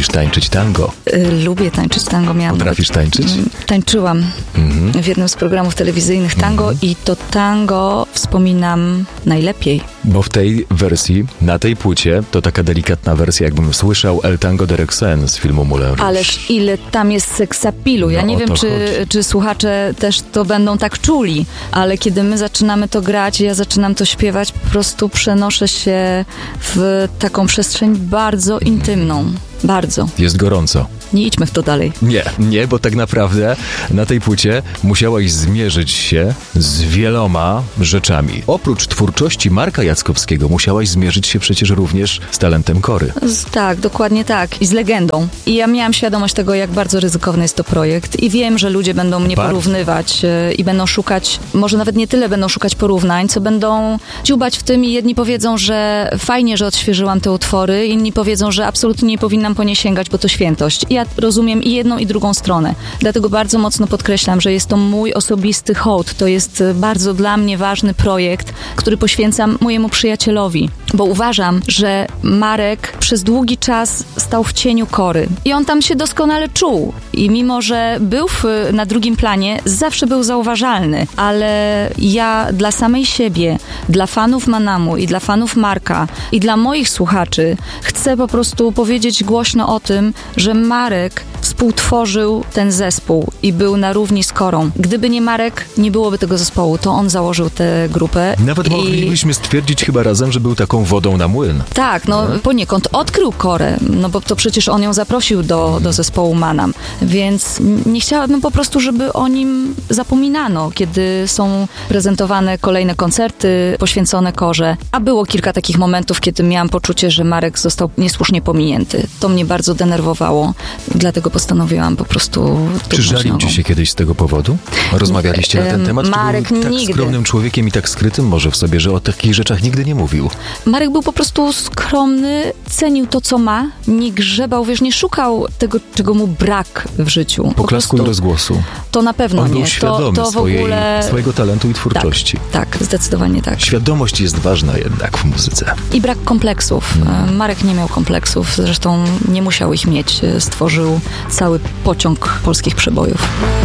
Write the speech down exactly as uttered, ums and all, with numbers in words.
lubisz tańczyć tango. Y, lubię tańczyć tango. Miałam Potrafisz nawet, tańczyć? y, tańczyłam Mhm. w jednym z programów telewizyjnych tango Mhm. i to tango wspominam najlepiej. Bo w tej wersji, na tej płycie, to taka delikatna wersja, jakbym słyszał El Tango de Roxanne z filmu Moulin Rouge. Ależ ile tam jest seksapilu. Ja No, nie o wiem, to czy, chodzi. czy słuchacze też to będą tak czuli, ale kiedy my zaczynamy to grać, ja zaczynam to śpiewać, po prostu przenoszę się w taką przestrzeń bardzo intymną. Bardzo. Jest gorąco. Nie idźmy w to dalej. Nie, nie, bo tak naprawdę na tej płycie musiałaś zmierzyć się z wieloma rzeczami. Oprócz twórczości Marka Jackowskiego musiałaś zmierzyć się przecież również z talentem Kory. Z, tak, dokładnie tak. I z legendą. I ja miałam świadomość tego, jak bardzo ryzykowny jest to projekt. I wiem, że ludzie będą mnie Bardzo. porównywać yy, i będą szukać, może nawet nie tyle będą szukać porównań, co będą dziubać w tym i jedni powiedzą, że fajnie, że odświeżyłam te utwory, inni powiedzą, że absolutnie nie powinnam po nie sięgać, bo to świętość. I ja rozumiem i jedną, i drugą stronę. Dlatego bardzo mocno podkreślam, że jest to mój osobisty hołd. To jest bardzo dla mnie ważny projekt, który poświęcam mojemu przyjacielowi. Bo uważam, że Marek przez długi czas stał w cieniu Kory. I on tam się doskonale czuł. I mimo, że był w, na drugim planie, zawsze był zauważalny. Ale ja dla samej siebie, dla fanów Manamu i dla fanów Marka i dla moich słuchaczy chcę po prostu powiedzieć głośno o tym, że Marek współtworzył ten zespół i był na równi z Korą. Gdyby nie Marek, nie byłoby tego zespołu. To on założył tę grupę. Nawet I... moglibyśmy stwierdzić chyba razem, że był taką wodą na młyn. Tak, no poniekąd odkrył Korę, no bo to przecież on ją zaprosił do, do zespołu Manam, więc nie chciałabym po prostu, żeby o nim zapominano, kiedy są prezentowane kolejne koncerty poświęcone Korze, a było kilka takich momentów, kiedy miałam poczucie, że Marek został niesłusznie pominięty. To mnie bardzo denerwowało, dlatego postanowiłam po prostu... Czy żalił ci się kiedyś z tego powodu? Rozmawialiście na ten temat? Marek Czy był tak nigdy. skromnym człowiekiem i tak skrytym może w sobie, że o takich rzeczach nigdy nie mówił? Marek był po prostu skromny, cenił to, co ma, nie grzebał, wiesz, nie szukał tego, czego mu brak w życiu. Po Poklasku i prostu rozgłosu. to na pewno On nie. był świadomy to, to w swojej, ogóle... swojego talentu i twórczości. Tak, tak, zdecydowanie tak. Świadomość jest ważna jednak w muzyce. I brak kompleksów. Hmm. Marek nie miał kompleksów, zresztą nie musiał ich mieć. Stworzył cały pociąg polskich przebojów.